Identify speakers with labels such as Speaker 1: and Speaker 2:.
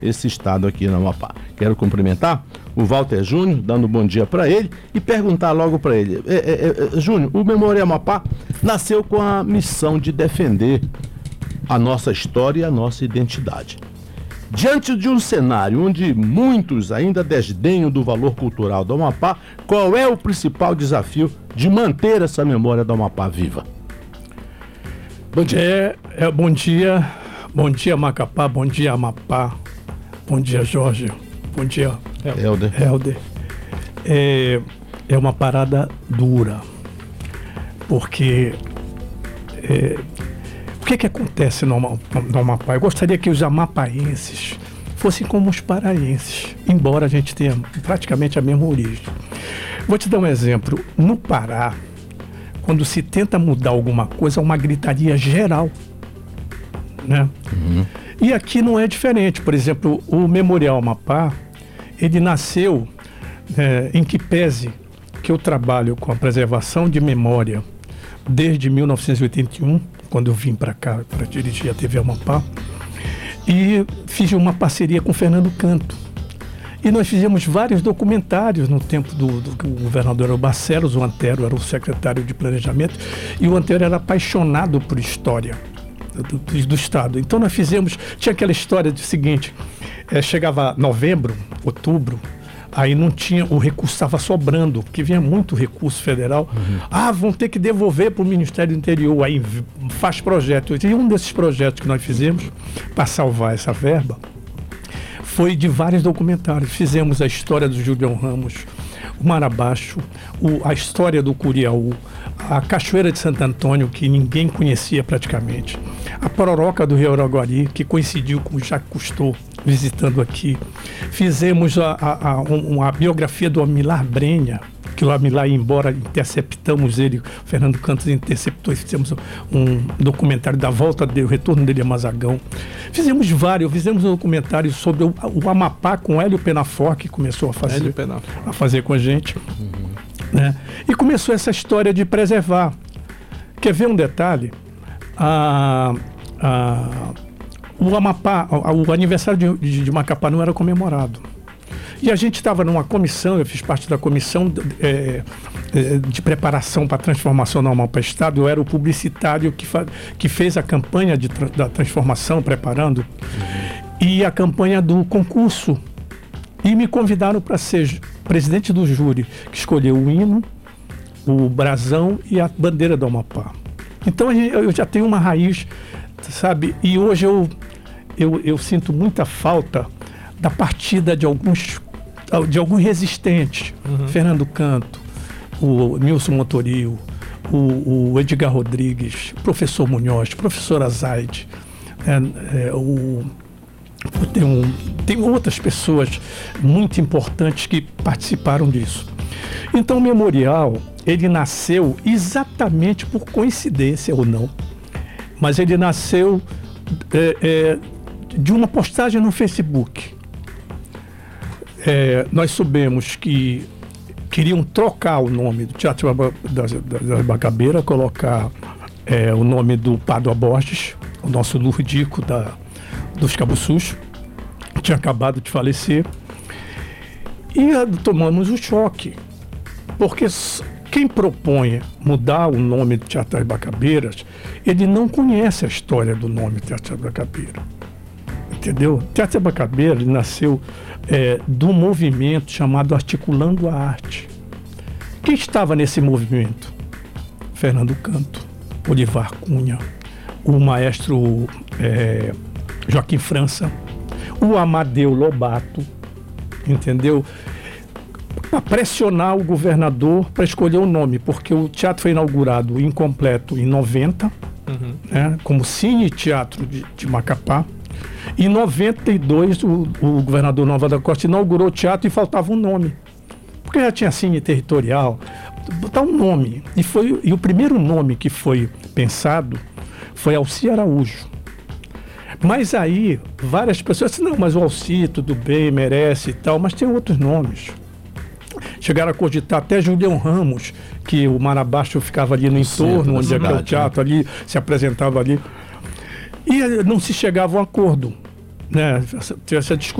Speaker 1: esse estado aqui no Amapá. Quero cumprimentar o Walter Júnior, dando um bom dia para ele e perguntar logo para ele. Júnior, o Memorial Amapá nasceu com a missão de defender a nossa história e a nossa identidade. Diante de um cenário onde muitos ainda desdenham do valor cultural do Amapá, qual é o principal desafio de manter essa memória do Amapá viva?
Speaker 2: Bom dia Macapá, bom dia Amapá, bom dia Jorge, bom dia Helder. É uma parada dura, porque o que acontece no Amapá? Eu gostaria que os amapaenses fossem como os paraenses, embora a gente tenha praticamente a mesma origem. Vou te dar um exemplo. No Pará, quando se tenta mudar alguma coisa, é uma gritaria geral, né? Uhum. E aqui não é diferente. Por exemplo, o Memorial Amapá, ele nasceu em que pese que eu trabalho com a preservação de memória desde 1981, quando eu vim para cá para dirigir a TV Amapá, e fiz uma parceria com o Fernando Canto. E nós fizemos vários documentários no tempo do governador Barcelos. O Antero era o secretário de planejamento e o Antero era apaixonado por história do Estado. Então nós fizemos, tinha aquela história do seguinte, chegava novembro, outubro, aí não tinha, o recurso estava sobrando, porque vinha muito recurso federal. Uhum. Vão ter que devolver para o Ministério do Interior, aí faz projeto. E um desses projetos que nós fizemos para salvar essa verba foi de vários documentários. Fizemos a história do Julião Ramos, o Mar Abaixo, a história do Curiaú, a Cachoeira de Santo Antônio, que ninguém conhecia praticamente, a Pororoca do Rio Araguari, que coincidiu com o Jacques Cousteau visitando aqui. Fizemos a biografia do Amilar Brenha, que o Amilar ia embora, interceptamos ele, o Fernando Cantos interceptou e fizemos um documentário da volta dele, o retorno dele a Mazagão. Fizemos um documentário sobre o Amapá com Hélio Penafor, que começou a fazer com a gente. Uhum. Né? E começou essa história de preservar. Quer ver um detalhe? O Amapá, o aniversário de Macapá não era comemorado. E a gente estava numa comissão, eu fiz parte da comissão de preparação para a transformação no Amapá Estado. Eu era o publicitário que fez a campanha da transformação, preparando, e a campanha do concurso. E me convidaram para ser presidente do júri, que escolheu o hino, o brasão e a bandeira do Amapá. Então eu já tenho uma raiz, sabe? E hoje eu sinto muita falta da partida de alguns resistentes. Uhum. Fernando Canto, o Nilson Motoril, o Edgar Rodrigues, o professor Munhoz, professora Zaide, tem outras pessoas muito importantes que participaram disso. Então o Memorial, ele nasceu exatamente por coincidência ou não, mas ele nasceu de uma postagem no Facebook. Nós soubemos que queriam trocar o nome do Teatro das Bacabeiras, colocar o nome do Pádua Borges, o nosso Lurdico dos Cabuçus, que tinha acabado de falecer. E tomamos o choque, porque quem propõe mudar o nome do Teatro das Bacabeiras, ele não conhece a história do nome do Teatro das Bacabeiras. Entendeu? O Teatro das Bacabeiras nasceu do movimento chamado Articulando a Arte. Quem estava nesse movimento? Fernando Canto, Olivar Cunha, o maestro Joaquim França, o Amadeu Lobato, entendeu? Para pressionar o governador para escolher o nome, porque o teatro foi inaugurado incompleto em 90, né, como Cine Teatro de Macapá. Em 92, o governador Nova da Costa inaugurou o teatro e faltava um nome, porque já tinha Cine Territorial, botar um nome. E o primeiro nome que foi pensado foi Alci Araújo. Mas aí, várias pessoas disseram, não, mas o Alci, tudo bem, merece e tal, mas tem outros nomes. Chegaram a cogitar até Julião Ramos, que o Mar Abaixo ficava ali no entorno, onde é que é o teatro, ali, se apresentava ali. E não se chegava a um acordo. né, ter essa discussão